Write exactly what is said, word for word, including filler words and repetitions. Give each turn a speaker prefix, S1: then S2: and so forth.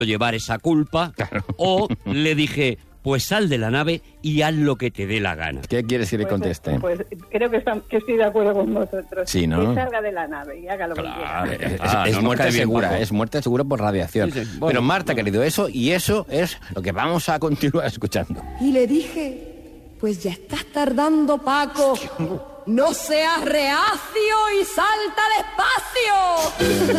S1: llevar esa culpa,
S2: Claro.
S1: o le dije, pues sal de la nave y haz lo que te dé la gana.
S2: ¿Qué quieres que le
S3: Pues,
S2: conteste?
S3: Pues creo que, está- que estoy de acuerdo con vosotros.
S2: Sí, ¿no?
S3: Que salga de la nave y haga lo
S1: Claro.
S3: que quiera.
S2: Es,
S1: Ah,
S2: es
S1: no nos
S2: muerte
S1: cae bien,
S2: segura,
S1: Paco.
S2: es muerte segura por radiación.
S1: Sí, sí. Bueno,
S2: Pero Marta,
S1: bueno.
S2: querido, eso y eso es lo que vamos a continuar escuchando.
S4: Y le dije, pues ya estás tardando, Paco. No seas reacio y salta despacio.